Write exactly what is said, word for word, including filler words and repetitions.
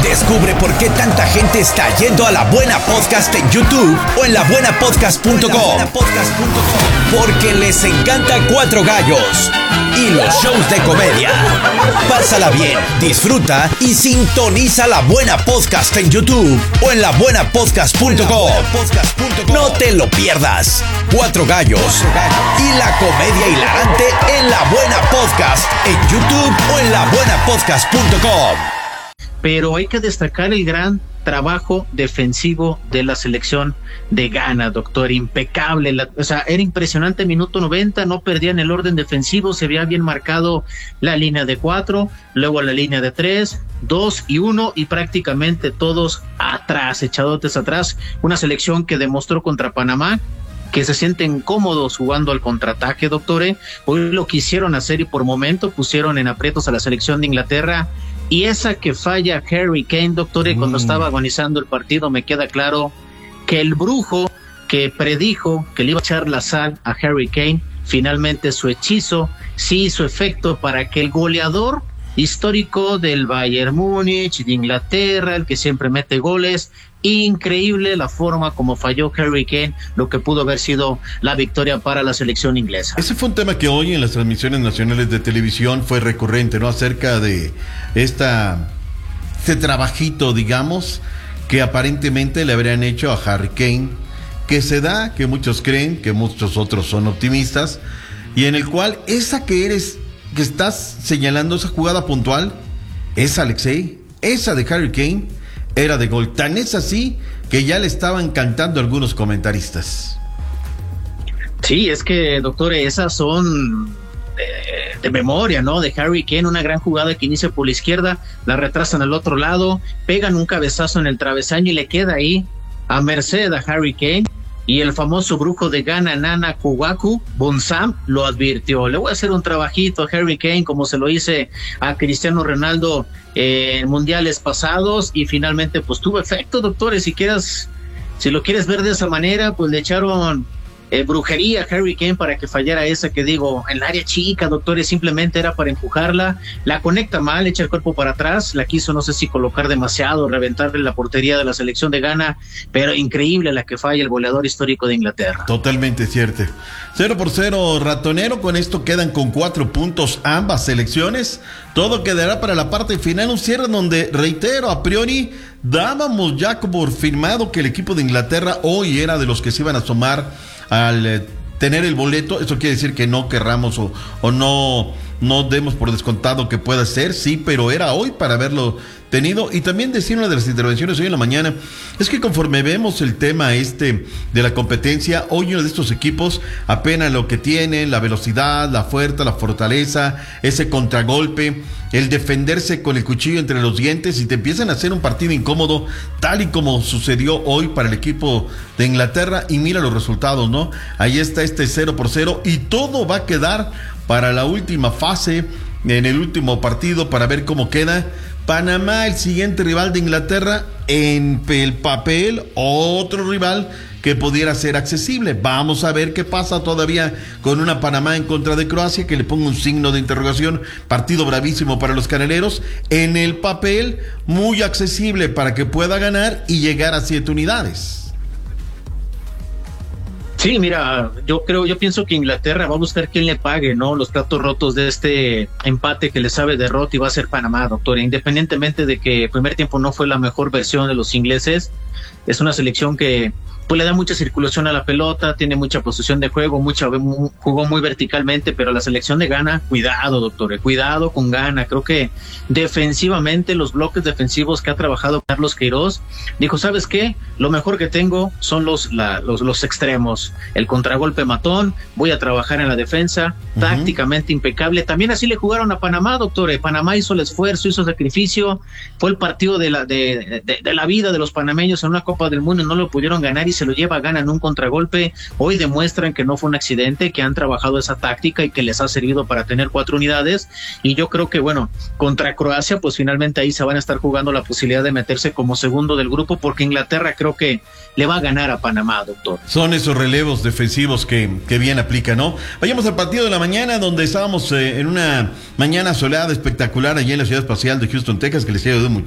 Descubre por qué tanta gente está yendo a La Buena Podcast en YouTube o en la buena podcast punto com. Porque les encanta Cuatro Gallos y los shows de comedia. Pásala bien, disfruta y sintoniza La Buena Podcast en YouTube o en la buena podcast punto com. No te lo pierdas. Cuatro Gallos y la comedia hilarante en La Buena Podcast en YouTube o en la buena podcast punto com. Pero hay que destacar el gran trabajo defensivo de la selección de Ghana, doctor, impecable, la, o sea, era impresionante, minuto noventa, no perdían el orden defensivo, se veía bien marcado la línea de cuatro, luego la línea de tres, dos y uno, y prácticamente todos atrás, echadotes atrás, una selección que demostró contra Panamá que se sienten cómodos jugando al contraataque, doctor. Hoy lo quisieron hacer y por momento pusieron en aprietos a la selección de Inglaterra. Y esa que falla Harry Kane, doctor, mm. cuando estaba agonizando el partido, me queda claro que el brujo que predijo que le iba a echar la sal a Harry Kane, finalmente su hechizo sí hizo efecto para que el goleador histórico del Bayern Múnich, de Inglaterra, el que siempre mete goles, increíble la forma como falló Harry Kane, lo que pudo haber sido la victoria para la selección inglesa. Ese fue un tema que hoy en las transmisiones nacionales de televisión fue recurrente, ¿no? Acerca de esta, este trabajito, digamos, que aparentemente le habrían hecho a Harry Kane, que se da, que muchos creen, que muchos otros son optimistas, y en el cual esa que eres, que estás señalando, esa jugada puntual, esa, Alexei, esa de Harry Kane, era de gol. Tan es así que ya le estaban cantando algunos comentaristas. Sí, es que, doctor, esas son de, de memoria, ¿no? De Harry Kane, una gran jugada que inicia por la izquierda, la retrasan al otro lado, pegan un cabezazo en el travesaño y le queda ahí a merced a Harry Kane. Y el famoso brujo de Ghana, Nana Kouakou Bonsam, lo advirtió. Le voy a hacer un trabajito a Harry Kane, como se lo hice a Cristiano Ronaldo eh, en mundiales pasados, y finalmente pues tuvo efecto, doctores. Si quieres, si lo quieres ver de esa manera, pues le echaron eh, brujería a Harry Kane para que fallara esa que digo, en el área chica, doctores, simplemente era para empujarla, la conecta mal, echa el cuerpo para atrás, la quiso no sé si colocar demasiado, reventarle la portería de la selección de Ghana, pero increíble la que falla el goleador histórico de Inglaterra. Totalmente cierto. Cero por cero, ratonero, con esto quedan con cuatro puntos ambas selecciones, todo quedará para la parte final, un cierre donde, reitero, a priori dábamos ya como firmado que el equipo de Inglaterra hoy era de los que se iban a asomar al eh, tener el boleto. Eso quiere decir que no querramos o, o no, no demos por descontado que pueda ser, sí, pero era hoy para haberlo tenido. Y también decir una de las intervenciones hoy en la mañana, es que conforme vemos el tema este de la competencia, hoy uno de estos equipos apenas lo que tiene, la velocidad, la fuerza, la fortaleza, ese contragolpe, el defenderse con el cuchillo entre los dientes, y te empiezan a hacer un partido incómodo, tal y como sucedió hoy para el equipo de Inglaterra, y mira los resultados, ¿no? Ahí está este cero por cero, y todo va a quedar para la última fase, en el último partido, para ver cómo queda. Panamá, el siguiente rival de Inglaterra, en el papel, otro rival que pudiera ser accesible. Vamos a ver qué pasa todavía con una Panamá en contra de Croacia, que le pongo un signo de interrogación. Partido bravísimo para los caneleros. En el papel, muy accesible para que pueda ganar y llegar a siete unidades. Sí, mira, yo creo, yo pienso que Inglaterra va a buscar quien le pague, ¿no? Los platos rotos de este empate que le sabe derrota, y va a ser Panamá, doctor. Independientemente de que el primer tiempo no fue la mejor versión de los ingleses, es una selección que pues le da mucha circulación a la pelota, tiene mucha posesión de juego, mucha, jugó muy verticalmente, pero la selección de Ghana, cuidado, doctor, cuidado con Ghana. Creo que defensivamente, los bloques defensivos que ha trabajado Carlos Queiroz, dijo, ¿sabes qué? Lo mejor que tengo son los, la, los, los extremos, el contragolpe matón, voy a trabajar en la defensa, uh-huh. Tácticamente impecable. También así le jugaron a Panamá, doctor. Panamá hizo el esfuerzo, hizo sacrificio, fue el partido de la, de, de, de la vida de los panameños en una Copa del Mundo, no lo pudieron ganar y se lo lleva, ganan un contragolpe. Hoy demuestran que no fue un accidente, que han trabajado esa táctica y que les ha servido para tener cuatro unidades, y yo creo que bueno, contra Croacia pues finalmente ahí se van a estar jugando la posibilidad de meterse como segundo del grupo, porque Inglaterra creo que le va a ganar a Panamá, doctor. Son esos relevos defensivos que, que bien aplica, ¿no? Vayamos al partido de la mañana, donde estábamos eh, en una mañana soleada espectacular allí en la ciudad espacial de Houston, Texas, que les ha ido